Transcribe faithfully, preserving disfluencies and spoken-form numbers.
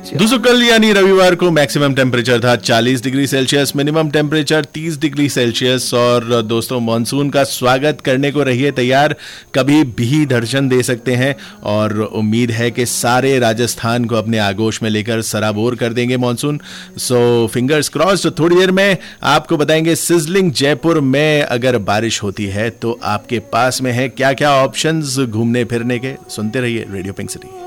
दोस्तों कल यानी रविवार को मैक्सिमम टेम्परेचर था चालीस डिग्री सेल्सियस, मिनिमम टेम्परेचर तीस डिग्री सेल्सियस। और दोस्तों मॉनसून का स्वागत करने को रहिए तैयार, कभी भी दर्शन दे सकते हैं और उम्मीद है कि सारे राजस्थान को अपने आगोश में लेकर सराबोर कर देंगे मॉनसून। So fingers crossed. थोड़ी देर में आपको बताएंगे सिजलिंग जयपुर में अगर बारिश होती है तो आपके पास में है क्या क्या ऑप्शंस घूमने फिरने के। सुनते रहिए रेडियो पिंक सिटी।